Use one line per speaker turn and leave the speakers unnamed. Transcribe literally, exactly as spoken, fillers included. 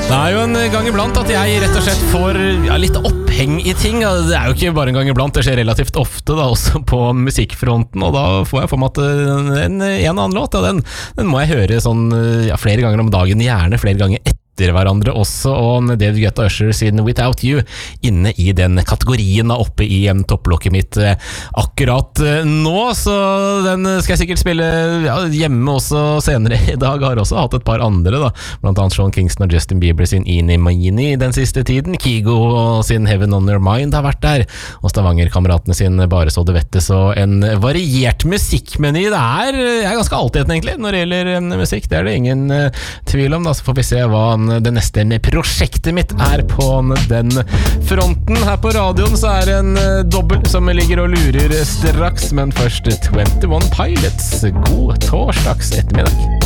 Det er jo en gang iblant at jeg rett og slett får ja, litt oppheng i ting. Det er jo ikke bare en gang iblant, det skjer relativt ofte da, også på musikkfronten. Og da får jeg for meg at en, en og annen låt, ja, den, den må jeg høre sånn, ja, flere ganger om dagen, gjerne flere ganger etter hverandre også, og David Guetta Usher sin Without You inne i den kategorien da, oppe i um, topplokket mitt uh, akkurat uh, nå, så den skal jeg sikkert spille ja, hjemme også senere i dag. Har også hatt et par andre da, blant annet Sean Kingston og Justin Bieber sin Eeny Meeny den siste tiden, Kygo sin Heaven on Your Mind har vært der, og Stavanger-kameratene sin Bare så du vet det, så en variert musikkmeny det er, jeg er ganske alltid egentlig når det gjelder um, musikk, det er det ingen uh, tvil om da, så får vi se hva det neste prosjektet mitt er på den fronten. Her på radioen så er det en dobbel som ligger og lurer straks, men først twenty-one Pilots. God torsdags ettermiddag.